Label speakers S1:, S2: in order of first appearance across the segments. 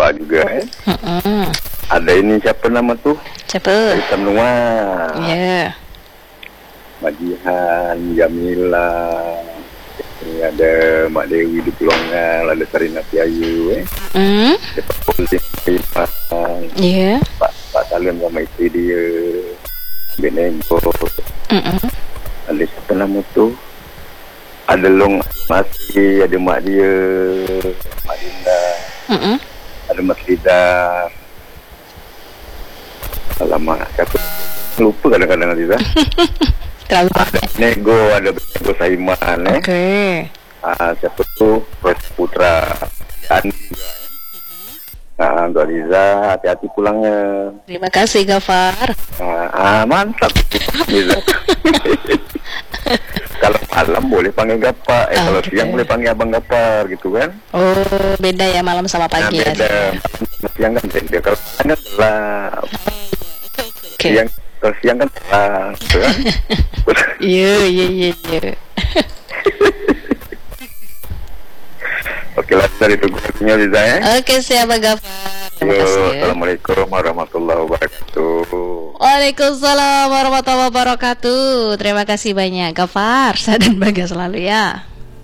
S1: lupa juga Ada ini siapa nama tuh?
S2: Siapa?
S1: Hitam Nua.
S2: Iya.
S1: Madihan, Jamila. Ini ada Mak Dewi di Pulongan, ada Sarina Piayu. Pak Polisi,
S2: Iya.
S1: Pak Talun sama istri dia. Benengko. Ada siapa nama tuh? Ada Long Masih, ada mak dia, Mak Dinda, ada Mas Lida. Alamak, siapa? Lupa kadang-kadang Lida.
S2: Terlalu
S1: Ada Nego Saiman.
S2: Oke.
S1: Siapa tuh? Pres Putra. Dan Mbak Liza, hati-hati pulangnya.
S2: Terima kasih Gafar.
S1: Mantap Liza. Kalau malam boleh panggil Gapa, kalau siang boleh panggil Abang Gapar gitu kan?
S2: Oh, beda ya malam sama pagi ya.
S1: Beda. Siang kan beda. Kalau siang kan gelap. Kalau siang kan terang, gitu kan?
S2: Iya.
S1: Oke lah, dari tugasnya Liza ya.
S2: Oke, siap Gafar. Terima kasih.
S1: Assalamualaikum warahmatullahi wabarakatuh.
S2: Waalaikumsalam warahmatullahi wabarakatuh. Terima kasih banyak Gafar. Saya dan Baga selalu ya.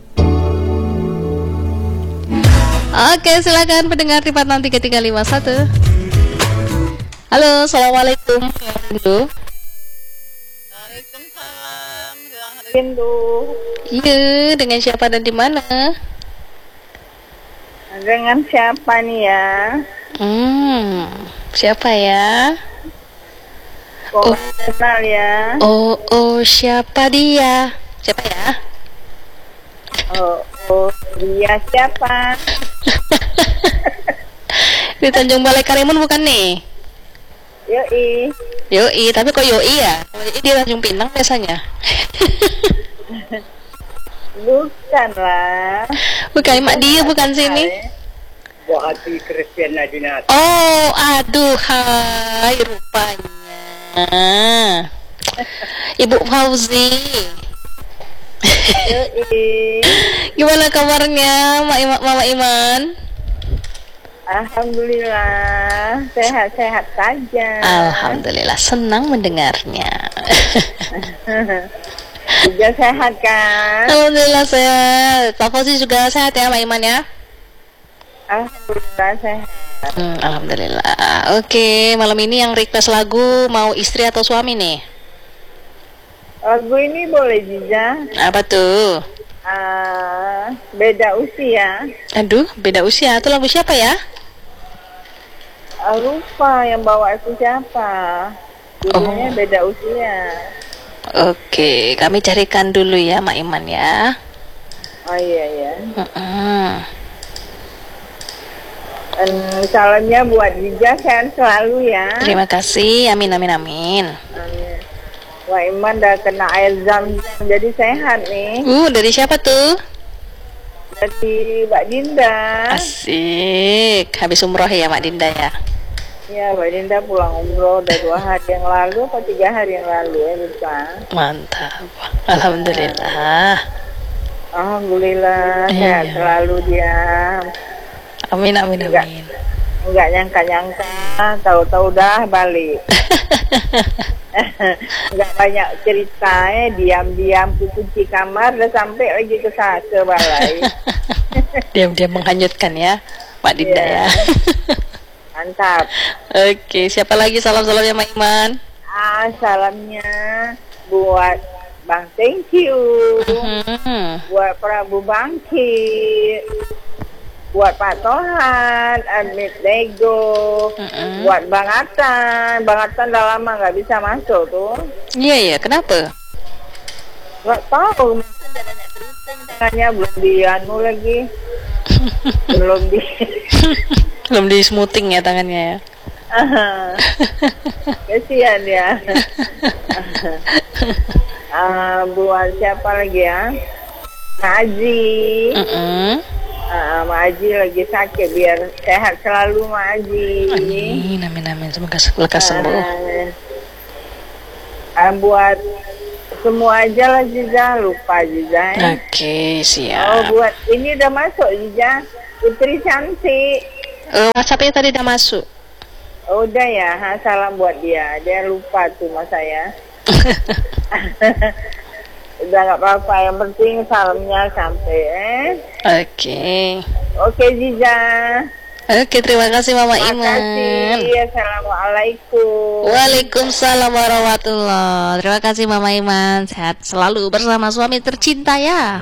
S2: Oke, silakan pendengar di 463351. Halo, assalamualaikum.
S3: Waalaikumsalam. Rindu.
S2: Iya, dengan siapa dan di mana?
S3: Dengan siapa nih ya?
S2: Siapa ya?
S3: Kok kenal ya?
S2: Oh, siapa dia? Siapa ya?
S3: Oh, dia siapa?
S2: Di Tanjung Balai Karimun bukan nih? Yoi, tapi kok Yoi ya? Kalau Yoi di Tanjung Pinang biasanya.
S3: Bukan lah.
S2: Bukan, mak dia bukan sini.
S3: Buah hati Christian Najinat.
S2: Oh, aduh, hai rupanya Ibu Fauzi. Gimana kabarnya Mama Iman?
S3: Alhamdulillah, sehat-sehat saja.
S2: Alhamdulillah, senang mendengarnya.
S3: Juga sehat kan?
S2: Alhamdulillah sehat. Pak Fauzi juga sehat ya Mak Iman ya?
S3: Alhamdulillah sehat.
S2: Alhamdulillah. Oke, malam ini yang request lagu mau istri atau suami nih?
S3: Lagu ini boleh Jiza.
S2: Apa tuh?
S3: Beda usia.
S2: Aduh, beda usia. Itu lagu siapa ya?
S3: Lupa yang bawa itu siapa. Judulnya Beda Usia.
S2: Oke, kami carikan dulu ya Mak Iman ya.
S3: Oh iya. Salamnya buat Jiza, sehat selalu ya.
S2: Terima kasih, amin.
S3: Wah, Iman udah kena air zam-zam jadi sehat nih.
S2: Dari siapa tuh?
S3: Dari Mbak Dinda.
S2: Asik, habis umroh ya Mbak Dinda ya?
S3: Ya, Mbak Dinda pulang umroh udah 2 hari yang lalu atau 3 hari yang lalu ya, lupa.
S2: Mantap, alhamdulillah.
S3: Alhamdulillah, sehat selalu dia.
S2: Amin.
S3: Enggak nyangka-nyangka, tahu-tahu dah balik. Enggak banyak cerita diam-diam kunci kamar udah sampai lagi ke balai.
S2: Diam-diam menghanyutkan ya Pak Dinda ya.
S3: Mantap.
S2: Oke, siapa lagi salam-salamnya Mak Iman?
S3: Salamnya buat Bang Thank You, buat Prabu Bangkit, buat Pak Tohan, Amit Lego, buat Bang Atan. Bang Atan udah lama nggak bisa masuk tuh.
S2: Iya, kenapa?
S3: Nggak tahu, mungkin ada banyak cerita tangannya belum dianu lagi.
S2: belum di smoothing ya tangannya ya.
S3: Kasihan ya. Buat siapa lagi ya? Haji. Mak Haji lagi sakit, biar sehat selalu Mak Haji.
S2: Amin. Semoga lekas sembuh.
S3: Buat semua aja lah Jiza, lupa Jiza.
S2: Oke, siap.
S3: Buat ini udah masuk Jiza, Putri Cantik.
S2: WhatsApp-nya tadi udah masuk.
S3: Oh, udah ya. Salam buat dia. Dia lupa tuh sama saya. Udah nggak apa-apa. Yang penting salamnya sampai.
S2: Oke.
S3: Oke, Ziza.
S2: Oke, terima kasih Mama
S3: Terima
S2: Iman.
S3: kasih. Assalamualaikum.
S2: Waalaikumsalam warahmatullahi. Terima kasih Mama Iman. Sehat selalu bersama suami tercinta ya.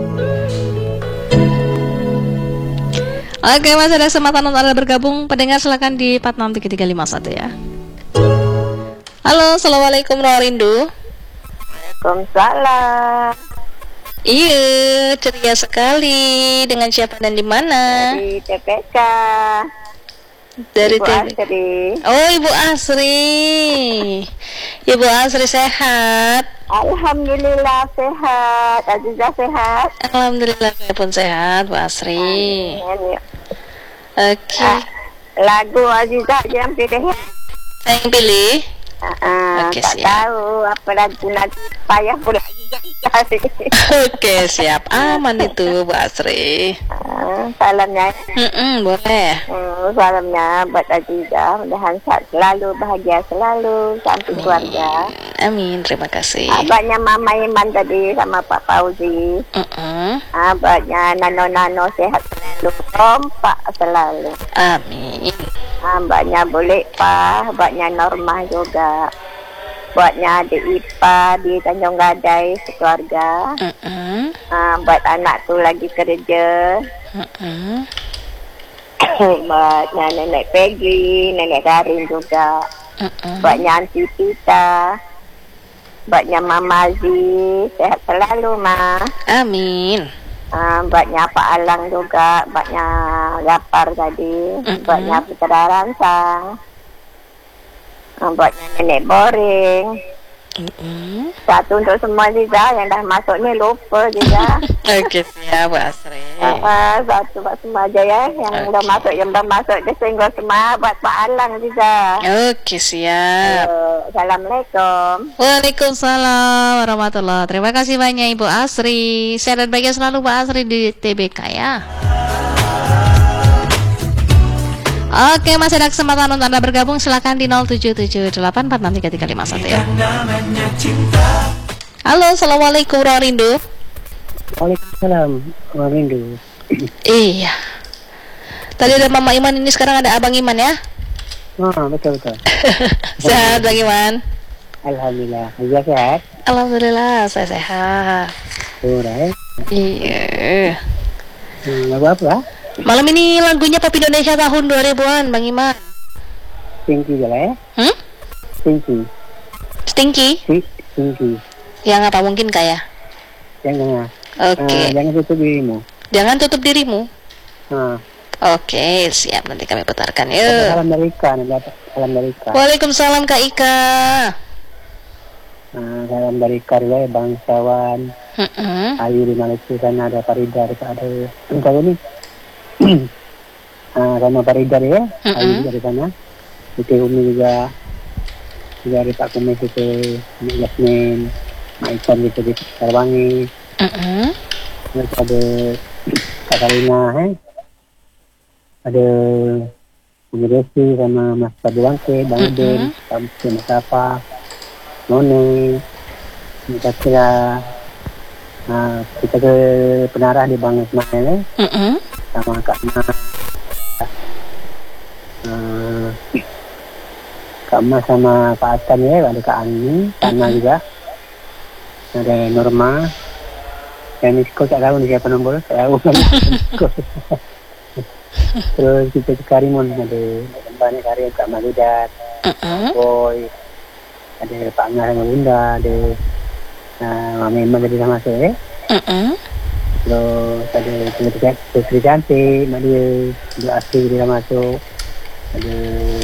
S2: Oke, masih ada kesempatan untuk Anda bergabung. Pendengar silakan di 463351 ya. Halo, assalamualaikum Rindu.
S3: Waalaikumsalam.
S2: Iya, ceria sekali. Dengan siapa dan di mana?
S3: Di TPK.
S2: Dari
S3: Ibu Asri.
S2: Oh, Ibu Asri. Ibu Asri sehat.
S3: Alhamdulillah sehat. Azizah sehat.
S2: Alhamdulillah saya pun sehat, Bu Asri. Oke.
S3: Lagu Azizah yang pilih.
S2: Saya yang pilih. Oke,
S3: Tak
S2: siap.
S3: tahu apa lagu nanti payah pula cari.
S2: Oke, siap. Aman itu, Bu Asri.
S3: Salamnya.
S2: Boleh.
S3: Salamnya buat Azizah. Mudahan sehat selalu, bahagia selalu sampai keluarga.
S2: Amin, terima kasih.
S3: Abadnya Mama Iman tadi sama Pak Fauzi. Abadnya Nano-Nano sehat selalu, kompak selalu.
S2: Amin.
S3: Abadnya boleh Pak, abadnya Normah juga. Buatnya adik Ipa di Tanjung Gadai sekeluarga. Buat anak tu lagi kerja. Buatnya nenek Peggy, nenek Karin juga. Buatnya Aunty Pita. Buatnya Mama Aziz, sehat selalu Ma.
S2: Amin.
S3: Buatnya Pak Alang juga. Buatnya Gapar tadi. Buatnya Putera Ransang. Buatnya Nenek Boring. Satu untuk semua Ziza. Yang dah masuk ni lupa Ziza.
S2: Oke, siap Bu Asri.
S3: Satu buat semua aja ya. Yang dah masuk, yang dah masuk. Dia singgah semua buat Pak Alang Ziza.
S2: Oke, siap.
S3: Assalamualaikum.
S2: Waalaikumsalam warahmatullahi. Terima kasih banyak Ibu Asri. Sehat dan bahagia selalu Bu Asri di TBK ya. Oke, masih ada kesempatan untuk Anda bergabung. Silakan di 0778463351 ya. Halo, assalamualaikum Rindu.
S4: Waalaikumsalam Rindu.
S2: Iya. Tadi ada Mama Iman, ini sekarang ada Abang Iman ya.
S4: Betul.
S2: Sehat Bang Iman.
S4: Alhamdulillah. Azizah sehat?
S2: Alhamdulillah, saya sehat.
S4: Udah.
S2: Iya.
S4: Lagu apa?
S2: Malam ini lagunya Pop Indonesia tahun 2000-an, Bang Iman.
S4: Stinky lah ya? Stinky. Stinky.
S2: Yang apa mungkin kayak?
S4: Jangan.
S2: Oke.
S4: Jangan tutup dirimu.
S2: Jangan tutup dirimu. Oke, siap, nanti kami putarkan yuk.
S4: Salam dari Ika. Salam dari Ika.
S2: Waalaikumsalam Kak Ika.
S4: Salam dari Ika ya, bangsawan. Ayu di Malaysia sana ada Farida, ada ini. Sama Farida ya. Ayu dari sana. Di Umi juga ada Pak Kumis itu, Mak Yasmin, Mak Ikan gitu di Sarwangi. Terus ada Kak Karina, ada Umi Desi sama Mas Paduangke, Bang Udin, Mas Apa, None, kita kira kita ke penarah di Bang Ismail sama Kak Mas, Kak Mas sama Pak Askan ya, ada Kak Ani, Tana juga, ada Norma, dan Nisko tak tahu ni siapa nombor, tak tahu. Terus kita ke Karimun, ada banyak karya Kak Maludat, Boy, ada Pak Angah sama Bunda, ada Mama Iman tadi dah masuk ya. Terus ada Putri Cantik, mak dia, Dua Asri dia dah masuk, ada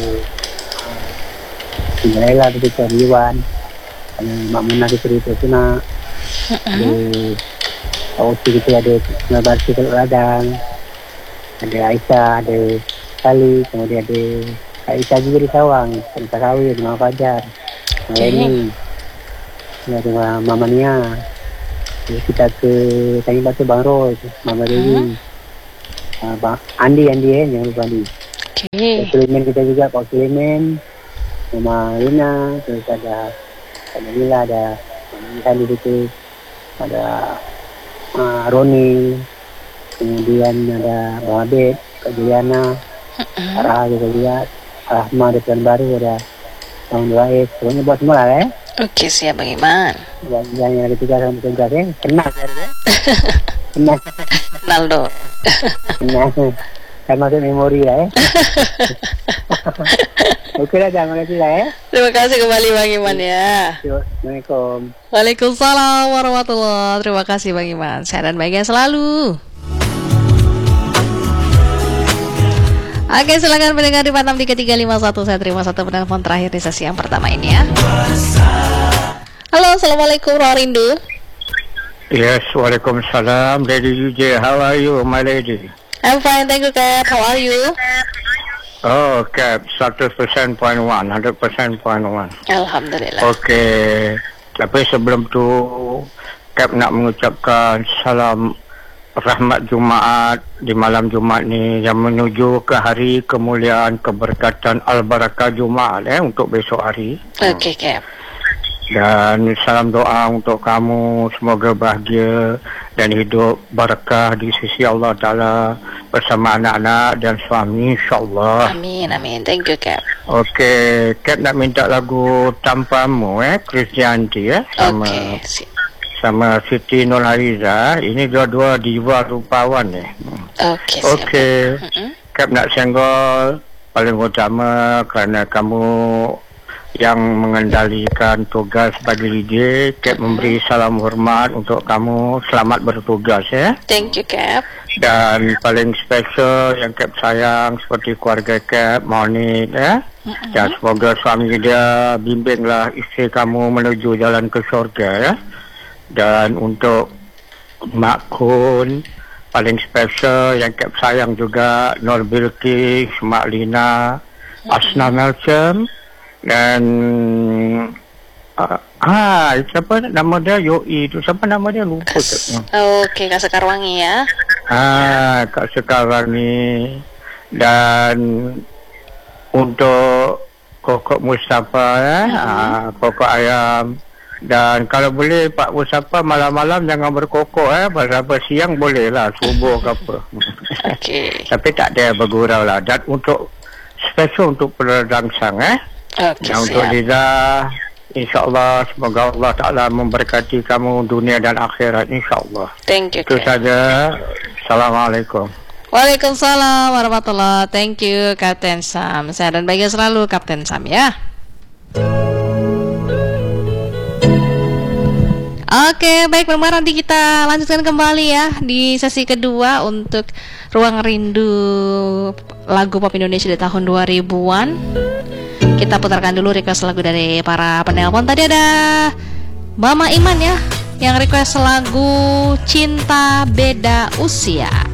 S4: Tinggalela tadi ke Iwan, ada Mak Munah di cerita tu nak, ada Oci kita ada Nabarsi Teluk Ladang, ada Aisyah, ada Kali, kemudian ada Aisyah juga di Sawang, Cerita Kawi, ada Mama Fajar, Mama Eni, ada Mama Nia. Jadi kita ke Tanjung Batu Bang Roy, Mama Dewi, Andi jangan lupa Andi.
S2: Oke.
S4: Suleman kita juga, Pak Suleman, Mama Lina, terus ada Lila, ada Mama di situ, ada Roni, kemudian ada Bang Abed, Kak Juliana, Arah juga, Rahma ada Tuan Baru, ada Bang Duaid, pokoknya buat semua lah
S2: Oke, siap Bang Iman.
S4: yang ada tiga sama tugas kenal kenal
S2: Naldo.
S4: kenal kan masuk memori lah Oke lah, terima kasih lah
S2: Terima kasih kembali Bang Iman ya.
S4: Assalamualaikum.
S2: Waalaikumsalam warahmatullahi. Terima kasih Bang Iman. Sehat dan bahagia selalu. Oke, silakan pendengar di 463351. Saya terima satu penelpon terakhir di sesi yang pertama ini ya. Halo, assalamualaikum Rindu.
S5: Yes, waalaikumsalam. Lady UJ, how are you, my lady?
S2: I'm fine, thank you Cap. How are you?
S5: Oh, Cap, 100.1, 100.1.
S2: Alhamdulillah.
S5: Okey, tapi sebelum tu, Cap nak mengucapkan salam rahmat Jumaat di malam Jumaat ni yang menuju ke hari kemuliaan, keberkatan, al-barakah Jumaat untuk besok hari.
S2: Okey, Cap.
S5: Dan salam doa untuk kamu, semoga bahagia dan hidup barakah di sisi Allah Ta'ala bersama anak-anak dan suami, insyaAllah.
S2: Amin, amin. Thank you, Cap.
S5: Okey, Cap nak minta lagu Tanpamu, Krisdayanti, sama Siti Nurhaliza. Ini dua-dua diva rupawan
S2: Okey,
S5: Okey. Cap nak senggol paling utama kerana kamu yang mengendalikan tugas bagi DJ. Cap memberi salam hormat untuk kamu, selamat bertugas
S2: Thank you, Cap.
S5: Dan paling special yang Cap sayang seperti keluarga Cap, Monik dan semoga suami dia bimbinglah isteri kamu menuju jalan ke syurga Dan untuk Mak Kun paling special yang Cap sayang juga, Nur Bilqis, Mak Lina, Asna Melcem dan siapa nama dia, Yoi tu, siapa nama dia, lupa
S2: Okey, Kak Sekarwangi ya.
S5: Kak Sekarwangi. Dan untuk Kokok Mustafa Kokok Ayam. Dan kalau boleh Pak Mustafa malam-malam jangan berkokok Pada siang boleh lah, subuh ke apa.
S2: Okey.
S5: Tapi tak ada bergurau lah. Dan untuk special untuk perangsang
S2: Okey,
S5: dan untuk Liza, insyaAllah semoga Allah Ta'ala memberkati kamu dunia dan akhirat, insyaAllah.
S2: Thank you,
S5: Itu
S2: Cap.
S5: saja. Assalamualaikum.
S2: Waalaikumsalam warahmatullahi. Thank you, Kapten Sam. Sehat dan bahagia selalu, Kapten Sam ya. Oke, baik pemirsa, nanti kita lanjutkan kembali ya di sesi kedua untuk Ruang Rindu lagu pop Indonesia di tahun 2000-an. Kita putarkan dulu request lagu dari para penelpon. Tadi ada Mama Iman ya yang request lagu Cinta Beda Usia.